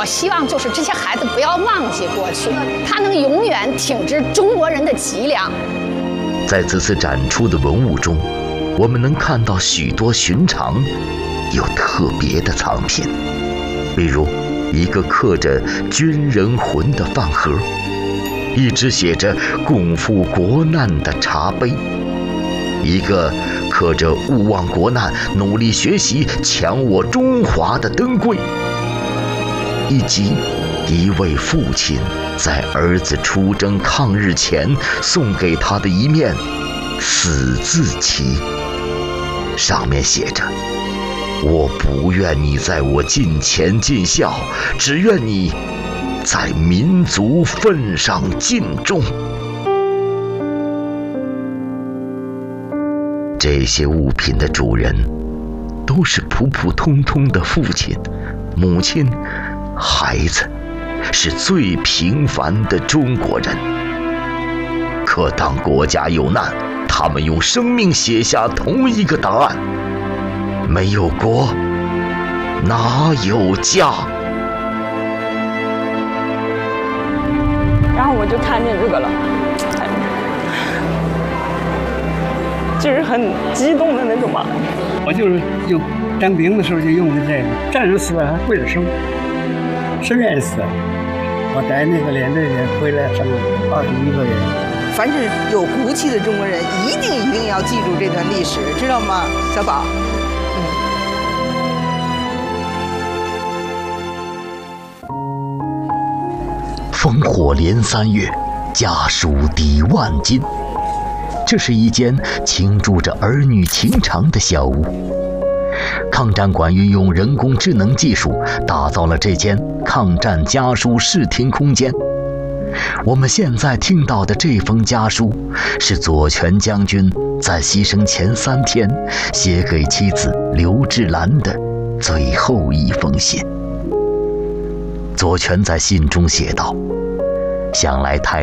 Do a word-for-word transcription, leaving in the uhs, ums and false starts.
我希望就是这些孩子不要忘记过去，他能永远挺直中国人的脊梁。 在此次展出的文物中，我们能看到许多寻常又特别的藏品，比如一个刻着军人魂的饭盒，一只写着共赴国难的茶杯，一个刻着勿忘国难、努力学习、强我中华的灯柜，以及一位父亲在儿子出征抗日前送给他的一面死字旗，上面写着：我不愿你在我近前尽孝，只愿你在民族份上尽忠。这些物品的主人都是普普通通的父亲、母亲、孩子，是最平凡的中国人。可当国家有难，他们用生命写下同一个答案：没有国，哪有家？ 然后我就看见这个了，就是很激动的那种吧。 我就是用当兵的时候就用的这个，战争死了还会了生，谁愿意死？我带那个连队的回来上二十一个人。 凡是有骨气的中国人，一定一定要记住这段历史，知道吗，小宝？ 烽火连三月，家书抵万金。这是一间倾注着儿女情长的小屋。抗战馆运用人工智能技术，打造了这间抗战家书视听空间。我们现在听到的这封家书，是左权将军在牺牲前三天写给妻子刘志兰的最后一封信。左权在信中写道：想来太